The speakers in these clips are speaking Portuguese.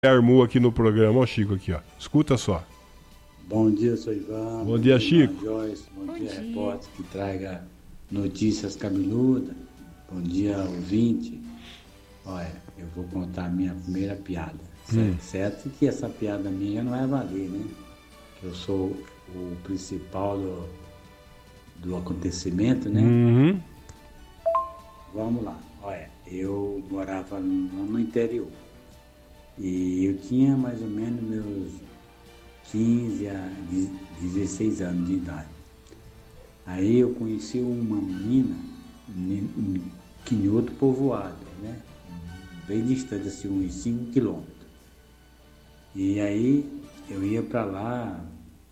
armou aqui no programa. Ó, Chico, aqui, ó. Escuta só. Bom dia, sou Ivan. Bom dia, Chico. Joyce. Bom dia, repórter que traga notícias cabeludas. Bom dia, ouvinte. Olha, eu vou contar a minha primeira piada. Certo que essa piada minha não vai valer, né? Que eu sou o principal do acontecimento, né? Uhum. Vamos lá. Olha, eu morava no interior. E eu tinha mais ou menos meus 15 a 16 anos de idade. Aí eu conheci uma menina que em outro povoado, né? Bem distante, assim, uns 5 quilômetros. E aí eu ia para lá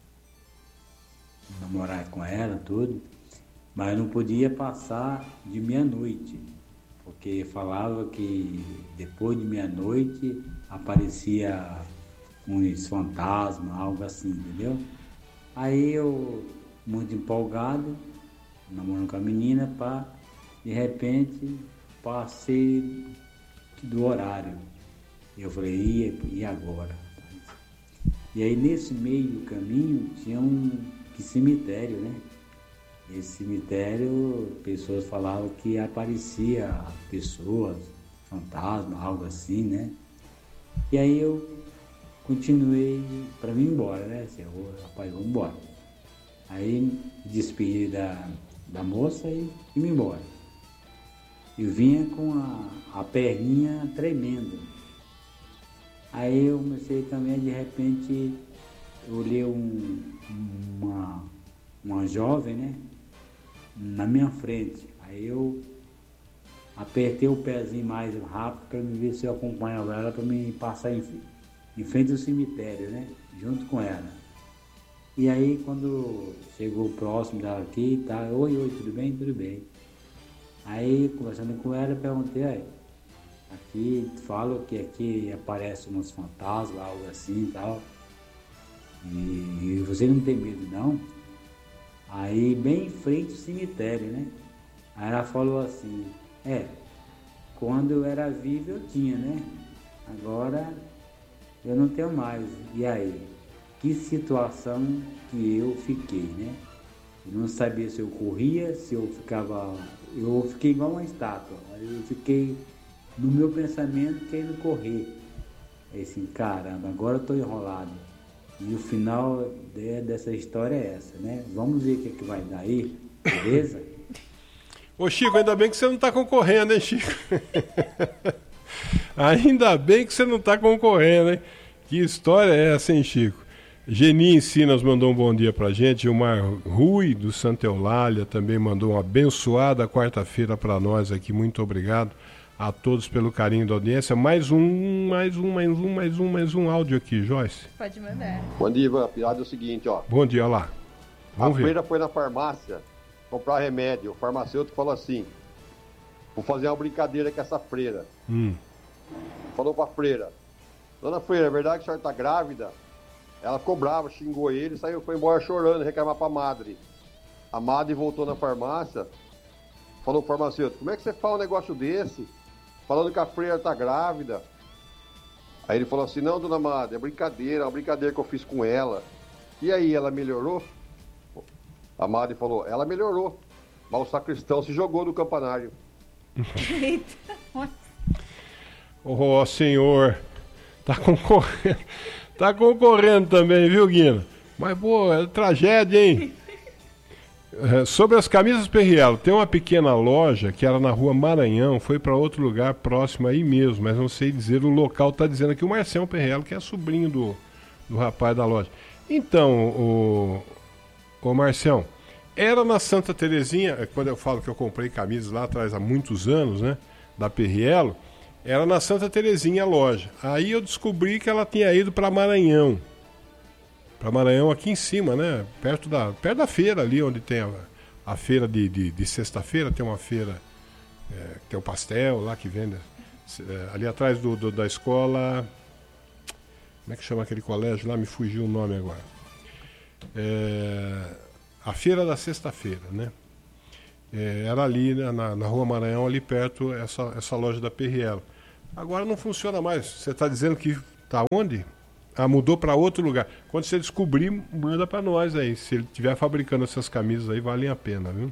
namorar com ela, tudo, mas não podia passar de meia-noite, porque falava que depois de meia-noite aparecia uns fantasmas, algo assim, entendeu? Aí eu, muito empolgado, namorando com a menina, de repente passei do horário. Eu falei, e agora? E aí nesse meio do caminho tinha um cemitério, né? Esse cemitério, pessoas falavam que aparecia pessoas, fantasmas, algo assim, né? E aí eu continuei para vir embora, né? Assim, rapaz, vamos embora. Aí despedi da moça e vim embora. Eu vinha com a perninha tremendo. Aí eu comecei também, de repente, eu olhei uma jovem, né? Na minha frente. Aí eu apertei o pezinho mais rápido para ver se eu acompanhava ela para me passar em frente ao cemitério, né? Junto com ela. E aí quando chegou próximo dela aqui, tá, oi, tudo bem? Tudo bem. Aí conversando com ela, eu perguntei, aqui falam que aqui aparecem uns fantasmas, algo assim e tal. E você não tem medo não? Aí bem em frente ao cemitério, né? Aí ela falou assim, quando eu era vivo eu tinha, né? Agora eu não tenho mais. E aí? Que situação que eu fiquei, né? Eu não sabia se eu corria, se eu ficava... Eu fiquei igual uma estátua. Eu fiquei no meu pensamento querendo correr. Aí assim, caramba, agora eu tô enrolado. E o final dessa história é essa, né? Vamos ver o que vai dar aí, beleza? Ô Chico, ainda bem que você não tá concorrendo, hein, Chico? Ainda bem que você não tá concorrendo, hein? Que história é essa, hein, Chico? Geni Ensinas mandou um bom dia pra gente. O Mar Rui, do Santa Eulália, também mandou uma abençoada quarta-feira pra nós aqui. Muito obrigado a todos pelo carinho da audiência. Mais um áudio aqui, Joyce. Pode mandar. Bom dia, Ivan. A piada é o seguinte, ó. Bom dia, lá. Vamos ver. A freira foi na farmácia comprar remédio. O farmacêutico falou assim, vou fazer uma brincadeira com essa freira. Falou pra freira, dona freira, é verdade que a senhora tá grávida? Ela ficou brava, xingou ele, foi embora chorando, reclamar pra madre. A madre voltou na farmácia, falou pro farmacêutico, como é que você fala um negócio desse? Falando que a freira tá grávida. Aí ele falou assim, não, dona madre, é uma brincadeira que eu fiz com ela. E aí, ela melhorou? A madre falou, ela melhorou, mas o sacristão se jogou do campanário. Ô, senhor, tá concorrendo também, viu, Guina? Mas, pô, é tragédia, hein? Sobre as camisas Perriello, tem uma pequena loja que era na rua Maranhão, foi para outro lugar próximo aí mesmo, mas não sei dizer o local, tá dizendo aqui o Marcelo Perriello, que é sobrinho do rapaz da loja. Então, o Marcião, era na Santa Terezinha, quando eu falo que eu comprei camisas lá atrás há muitos anos, né, da Perriello, era na Santa Terezinha a loja. Aí eu descobri que ela tinha ido para Maranhão. Para Maranhão aqui em cima, né, perto da feira ali, onde tem a feira de sexta-feira, tem uma feira, tem o pastel lá que vende, ali atrás da escola, como é que chama aquele colégio lá? Me fugiu o nome agora. A feira da sexta-feira, né? Era ali na Rua Maranhão, ali perto, essa loja da Perriello. Agora não funciona mais. Você está dizendo que Tá onde? Ah, mudou para outro lugar. Quando você descobrir, manda para nós aí. Se ele estiver fabricando essas camisas aí, valem a pena, viu?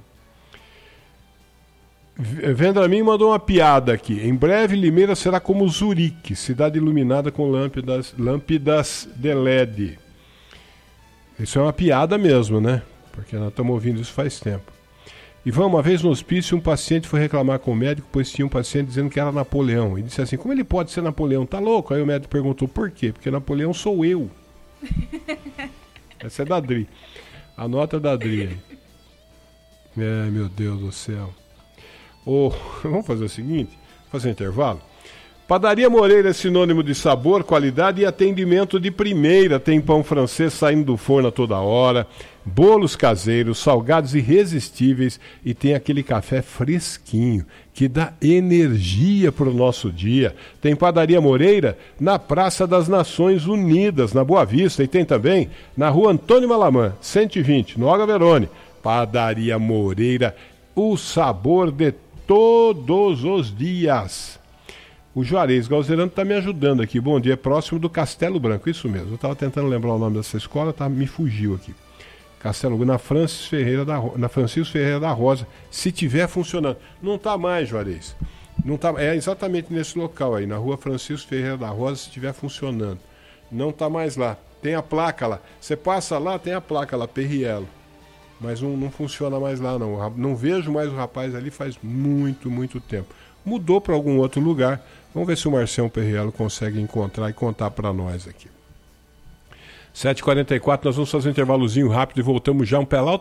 Vendramin mandou uma piada aqui. Em breve, Limeira será como Zurique, cidade iluminada com lâmpadas de LED. Isso é uma piada mesmo, né? Porque nós estamos ouvindo isso faz tempo. Ivan, uma vez no hospício, um paciente foi reclamar com o médico, pois tinha um paciente dizendo que era Napoleão. E disse assim, como ele pode ser Napoleão? Tá louco? Aí o médico perguntou, por quê? Porque Napoleão sou eu. Essa é da Adri. A nota da Adri aí. É, meu Deus do céu. Vamos fazer o seguinte, fazer um intervalo. Padaria Moreira é sinônimo de sabor, qualidade e atendimento de primeira. Tem pão francês saindo do forno a toda hora, bolos caseiros, salgados irresistíveis e tem aquele café fresquinho que dá energia para o nosso dia. Tem Padaria Moreira na Praça das Nações Unidas, na Boa Vista, e tem também na Rua Antônio Malamã, 120, no Olga Verone. Padaria Moreira, o sabor de todos os dias. O Juarez Galzerano está me ajudando aqui. Bom dia, próximo do Castelo Branco. Isso mesmo, eu estava tentando lembrar o nome dessa escola, me fugiu aqui. Castelo Branco, na Francisco Ferreira da Rosa, se tiver funcionando. Não está mais, Juarez. Não tá, é exatamente nesse local aí, na Rua Francisco Ferreira da Rosa, se estiver funcionando. Não está mais lá. Tem a placa lá. Você passa lá, tem a placa lá, Perriello. Mas não funciona mais lá, não. Não vejo mais o rapaz ali faz muito, muito tempo. Mudou para algum outro lugar. Vamos ver se o Marcião Perriello consegue encontrar e contar para nós aqui. 7h44, nós vamos fazer um intervalozinho rápido e voltamos já. Um pelado.